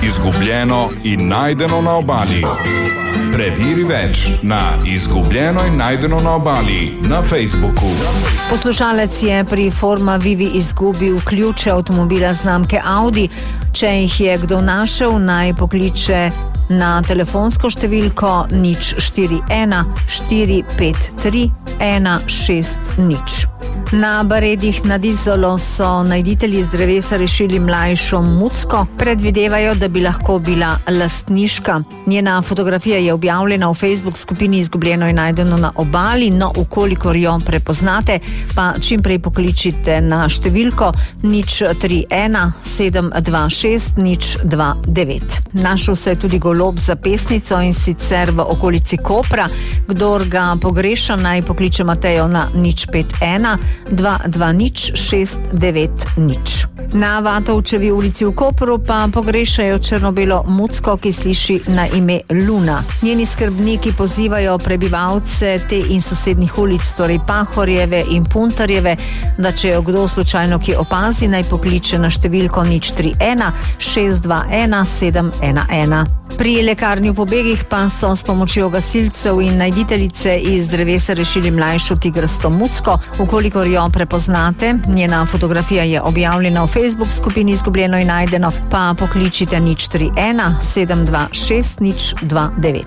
Izgubljeno in najdeno na obali. Preveri več na Izgubljeno in najdeno na obali na Facebooku. Poslušalec je pri Forma Vivi izgubil ključe avtomobila znamke Audi. Če jih je kdo našel, naj pokliče na telefonsko številko 041 453 160. Na Baredih nad Izolo so najditelji z drevesa rešili mlajšo mucko. Predvidevajo, da bi lahko bila lastniška. Njena fotografija je objavljena v Facebook skupini Izgubljeno in najdeno na obali, no, ukolikor jo prepoznate, pa čimprej pokličite na številko 031 726 029. Našel se je tudi golob za pesnico, in sicer v okolici Kopra. Kdor ga pogreša, naj pokliče Matejo na 051 220 690. Na Vatovčevi ulici v Kopru pa pogrešajo črno-belo mucko, ki sliši na ime Luna. Njeni skrbniki pozivajo prebivalce te in sosednjih ulic, torej Pahorjeve in Puntarjeve, da če jo kdo slučajno ki opazi, naj pokliče na številko 031 621 711. Pri lekarni v Pobegih pa so s pomočjo gasilcev in najditeljice iz drevesa rešili mlajšo tigrasto mucko. Ukolikor jo prepoznate, njena fotografija je objavljena v Facebook skupini Izgubljeno in najdeno, pa pokličite 031 726 029.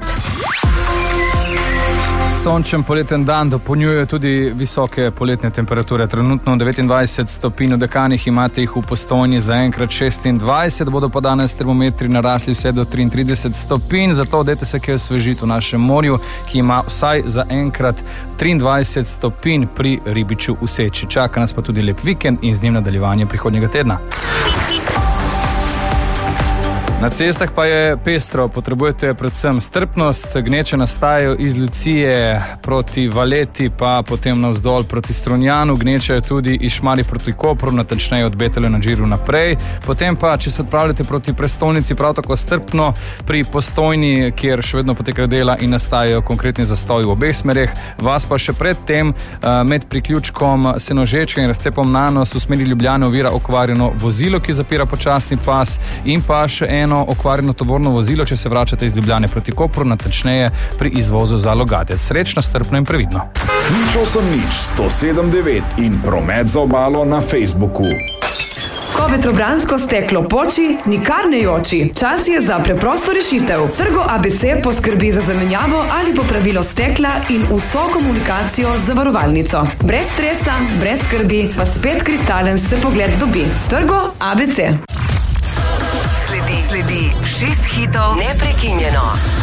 Sončen poleten dan dopolnjujejo tudi visoke poletne temperature. Trenutno 29 stopinj v Dekanih, imate jih v Postojni zaenkrat 26, bodo pa danes termometri narasli vse do 33 stopinj, zato dajte se kaj osvežiti v našem morju, ki ima vsaj zaenkrat 23 stopinj pri Ribiču v Seči. Čaka nas pa tudi lep vikend in z njim nadaljevanje prihodnjega tedna. Na cestah pa je pestro, potrebujete predvsem strpnost. Gneče nastajajo iz Lucije proti Valeti, pa potem navzdol proti Strunjanu. Gneče je tudi iz Šmarij proti Kopru, natančneje od Betele na Džiru naprej. Potem pa, če se odpravljate proti prestolnici, prav tako strpno pri Postojni, kjer še vedno potekajo dela in nastajajo konkretni zastoji v obeh smereh. Vas pa še predtem med priključkom Senožečke in razcepom Nanos v smeri Ljubljane ovira okvarjeno vozilo, ki zapira počasni pas, in pa še eno okvarjeno tovorno vozilo, če se vračate iz Ljubljane proti Kopru, natančneje pri izvozu za Logatec. Srečno, strpno in previdno. 080 107 9 in promet za obalo na Facebooku. Ko vetrobransko steklo poči, nikar ne joči. Čas je za preprosto rešitev. Trgo ABC poskrbi za zamenjavo ali popravilo stekla in vso komunikacijo z zavarovalnico. Brez stresa, brez skrbi, pa spet kristalen se pogled dobi. Trgo ABC. Sledi 6 hitov neprekinjeno.